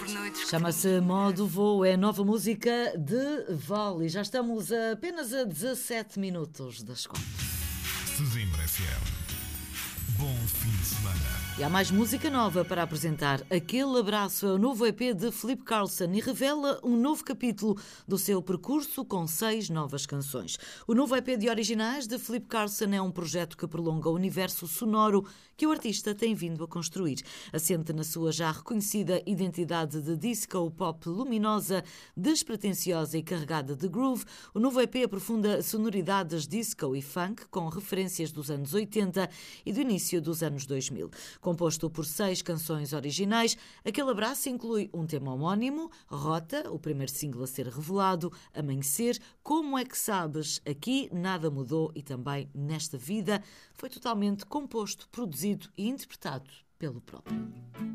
Chama-se Modo Voo, é a nova música de Voli. Já estamos apenas a 17 minutos das 4. Sesimbra FM. Bom fim de semana. E há mais música nova para apresentar. Aquele Abraço é o novo EP de Philip Carlsson e revela um novo capítulo do seu percurso com 6 novas canções. O novo EP de originais de Philip Carlsson é um projeto que prolonga o universo sonoro que o artista tem vindo a construir. Assente na sua já reconhecida identidade de disco pop luminosa, despretensiosa e carregada de groove, o novo EP aprofunda sonoridades disco e funk com referências dos anos 80 e do início dos anos 2000. Composto por 6 canções originais, Aquele Abraço inclui um tema homónimo, Rota, o primeiro single a ser revelado, Amanhecer, Como é que Sabes, Aqui Nada Mudou e também Nesta Vida. Foi totalmente composto, produzido e interpretado pelo próprio.